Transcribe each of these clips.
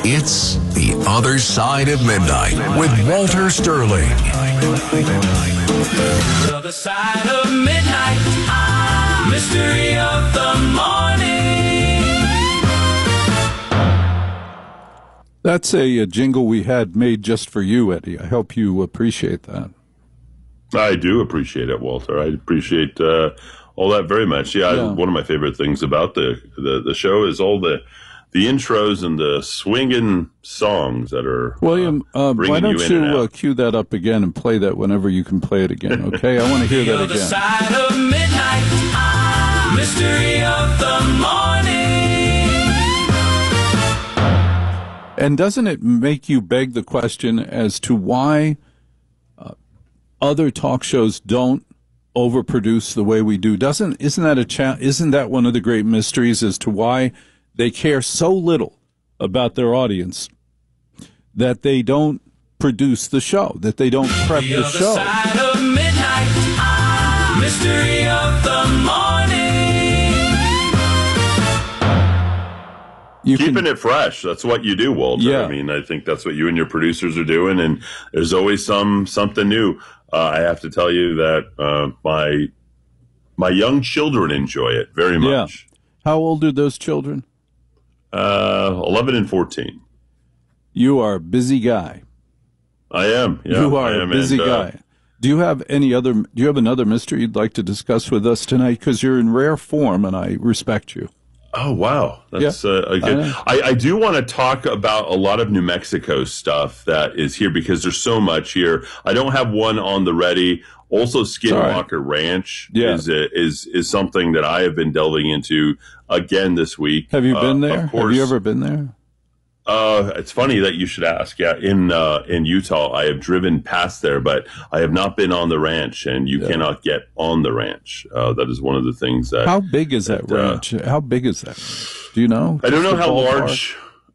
It's The Other Side of Midnight with Walter Sterling. The Other Side of Midnight, mystery of the morning. That's a jingle we had made just for you, Eddie. I hope you appreciate that. I do appreciate it, Walter. I appreciate all that very much. Yeah. One of my favorite things about the show is all the intros and the swinging songs that are William, why don't you cue that up again and play that whenever you can play it again, okay? I want to hear that again. The Other Side of Midnight, mystery of the morning. And doesn't it make you beg the question as to why other talk shows don't overproduce the way we do? Isn't that one of the great mysteries as to why they care so little about their audience that they don't produce the show, that they don't prep the show? The Other Side of Midnight, mystery of the morning. Keeping it fresh. That's what you do, Walter. Yeah. I mean, I think that's what you and your producers are doing, and there's always something new. I have to tell you that my young children enjoy it very much. Yeah. How old are those children? 11 and 14. You are a busy guy. I am. Yeah, you are a busy guy. Do you have another mystery you'd like to discuss with us tonight? Because you're in rare form, and I respect you. Oh, wow. That's good. I do want to talk about a lot of New Mexico stuff that is here because there's so much here. I don't have one on the ready. Also, Skinwalker Ranch is something that I have been delving into again this week. Have you been there? Of course. Have you ever been there? It's funny that you should ask. Yeah, in Utah, I have driven past there, but I have not been on the ranch, and you cannot get on the ranch. That is one of the things that. How big is that ranch? How big is that? Do you know? I don't know how large.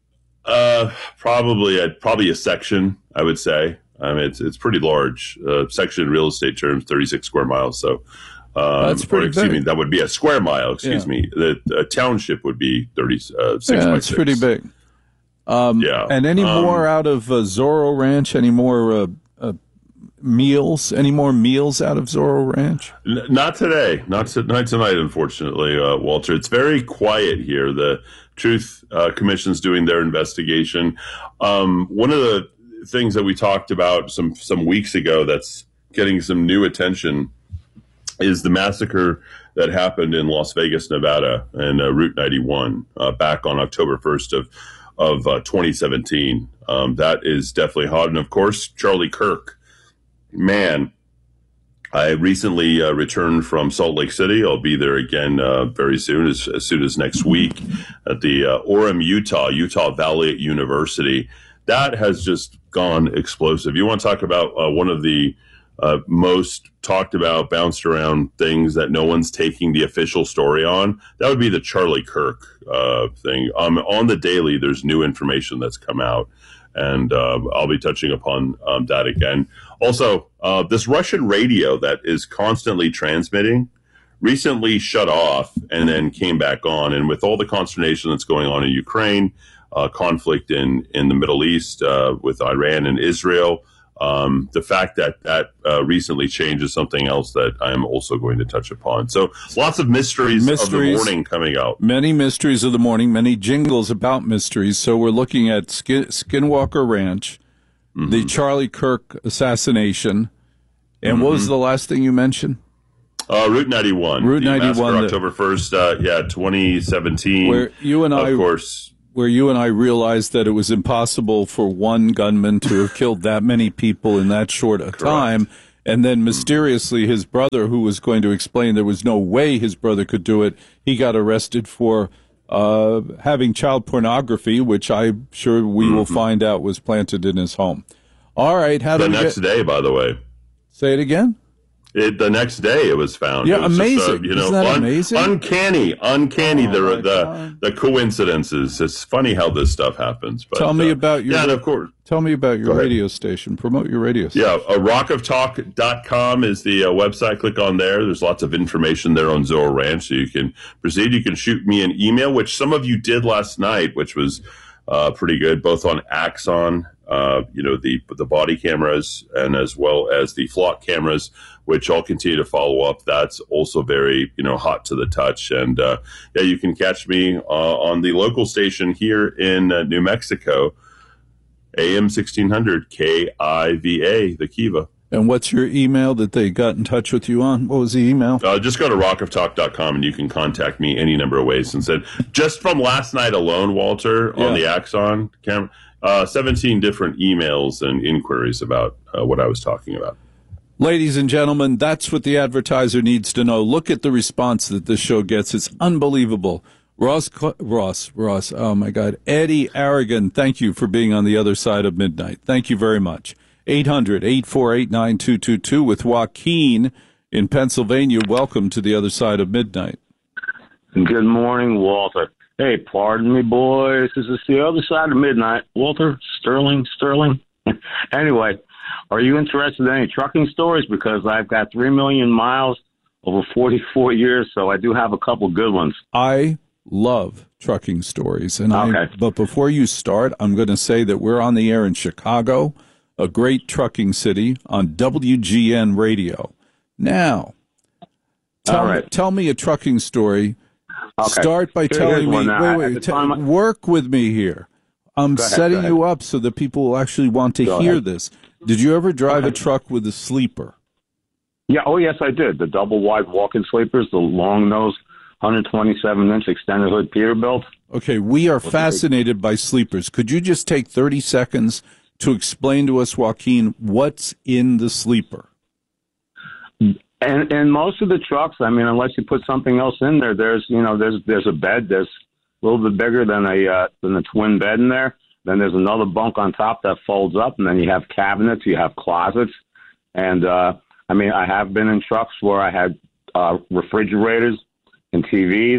Probably a section, I would say. I mean, it's pretty large. Section in real estate terms, 36 square miles. So that's pretty big. Excuse me, that would be a square mile. Excuse me. The township would be 36 by 6. That's pretty big. And any more out of Zorro Ranch? Any more meals? Any more meals out of Zorro Ranch? Not today. Not tonight, unfortunately, Walter. It's very quiet here. The Truth Commission's doing their investigation. One of the things that we talked about some weeks ago that's getting some new attention is the massacre that happened in Las Vegas, Nevada, and Route 91 back on October 1st of 2017. That is definitely hot. And of course, Charlie Kirk. Man, I recently returned from Salt Lake City. I'll be there again very soon, as soon as next week at the Orem, Utah Valley University. That has just gone explosive. You want to talk about one of the most talked about, bounced around things that no one's taking the official story on? That would be the Charlie Kirk thing. On the daily, there's new information that's come out, and I'll be touching upon that again. Also, this Russian radio that is constantly transmitting recently shut off and then came back on. And with all the consternation that's going on in Ukraine, conflict in the Middle East with Iran and Israel, the fact that recently changed is something else that I'm also going to touch upon. So lots of mysteries of the morning coming out. Many mysteries of the morning, many jingles about mysteries. So we're looking at Skinwalker Ranch, the Charlie Kirk assassination, and what was the last thing you mentioned? Route 91. Route 91. October 1st, 2017. Where you and I, of course, realized that it was impossible for one gunman to have killed that many people in that short a time. And then mysteriously, his brother, who was going to explain there was no way his brother could do it, he got arrested for having child pornography, which I'm sure we will find out was planted in his home. All right. The next day, by the way. Say it again? The next day it was found. Yeah, it was amazing. Just, Isn't that amazing? Uncanny. The coincidences. It's funny how this stuff happens. But, tell me about your. Yeah, and of course. Tell me about your radio station. Promote your radio station. Yeah, rockoftalk.com is the website. Click on there. There's lots of information there on Zorro Ranch, so you can proceed. You can shoot me an email, which some of you did last night, which was pretty good, both on Axon, the body cameras, and as well as the flock cameras, which I'll continue to follow up. That's also very, hot to the touch. And you can catch me on the local station here in New Mexico, AM 1600 KIVA, the Kiva. And what's your email that they got in touch with you on? What was the email? Just go to rockoftalk.com and you can contact me any number of ways. And said, just from last night alone, Walter, on the Axon camera, 17 different emails and inquiries about what I was talking about. Ladies and gentlemen, that's what the advertiser needs to know. Look at the response that this show gets. It's unbelievable. Ross, oh my God. Eddie Aragon, thank you for being on the other side of midnight. Thank you very much. 800-848-9222 with Joaquin in Pennsylvania. Welcome to the other side of midnight. Good morning, Walter. Hey, pardon me, boys. This is the other side of midnight. Walter, Sterling. Anyway, are you interested in any trucking stories? Because I've got 3 million miles over 44 years, so I do have a couple good ones. I love trucking stories. But before you start, I'm going to say that we're on the air in Chicago, a great trucking city, on WGN radio. Now, tell me a trucking story. Okay. Start by telling me, work with me here. I'm setting you up so that people will actually want to hear this. Did you ever drive a truck with a sleeper? Yeah, oh yes, I did. The double wide walk-in sleepers, the long nose, 127-inch extended hood Peterbilt. Okay, we are fascinated by sleepers. Could you just take 30 seconds to explain to us, Joaquin, what's in the sleeper? And most of the trucks, I mean, unless you put something else in there, there's a bed that's a little bit bigger than a twin bed in there. Then there's another bunk on top that folds up, and then you have cabinets, you have closets, and I have been in trucks where I had refrigerators and TVs.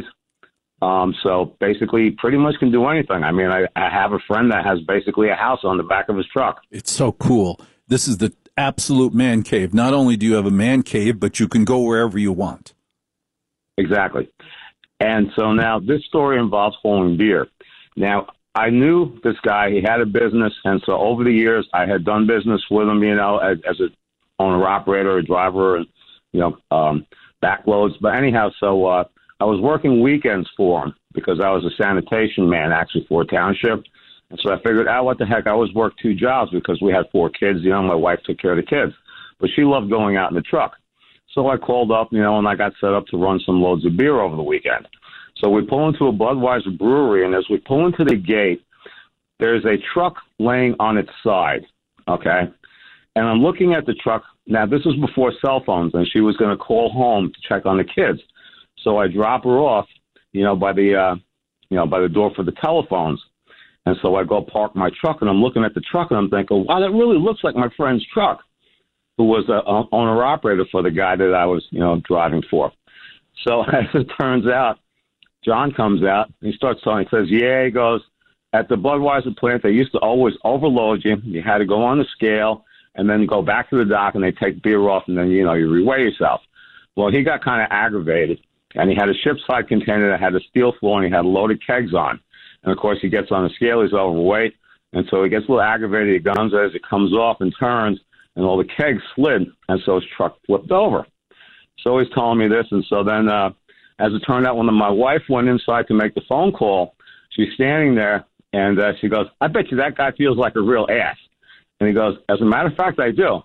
So basically, pretty much can do anything. I mean, I have a friend that has basically a house on the back of his truck. It's so cool. This is the absolute man cave. Not only do you have a man cave, but you can go wherever you want. Exactly. And so now this story involves hauling beer. Now, I knew this guy. He had a business. And so over the years, I had done business with him, as an owner-operator, a driver, and, backloads. But anyhow, so I was working weekends for him because I was a sanitation man, actually, for a township. And so I figured, what the heck, I always worked 2 jobs because we had 4 kids. My wife took care of the kids. But she loved going out in the truck. So I called up, and I got set up to run some loads of beer over the weekend. So we pull into a Budweiser brewery, and as we pull into the gate, there's a truck laying on its side, okay? And I'm looking at the truck. Now, this was before cell phones, and she was going to call home to check on the kids. So I drop her off, by the door for the telephones. And so I go park my truck, and I'm looking at the truck, and I'm thinking, wow, that really looks like my friend's truck, who was an owner-operator for the guy that I was, driving for. So as it turns out, John comes out, and he starts talking. He says, he goes, at the Budweiser plant, they used to always overload you. You had to go on the scale and then go back to the dock, and they take beer off, and then, you reweigh yourself. Well, he got kind of aggravated, and he had a ship-side container that had a steel floor, and he had loaded kegs on. And, of course, he gets on the scale. He's overweight, and so he gets a little aggravated. He guns as it comes off and turns, and all the kegs slid, and so his truck flipped over. So he's telling me this, and so then as it turned out, when my wife went inside to make the phone call, she's standing there, and she goes, I bet you that guy feels like a real ass. And he goes, as a matter of fact, I do.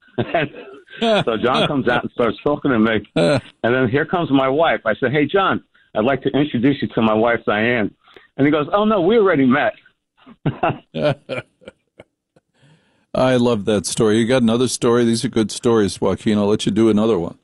So John comes out and starts talking to me, and then here comes my wife. I said, hey, John, I'd like to introduce you to my wife, Diane. And he goes, oh, no, we already met. I love that story. You got another story? These are good stories, Joaquin. I'll let you do another one.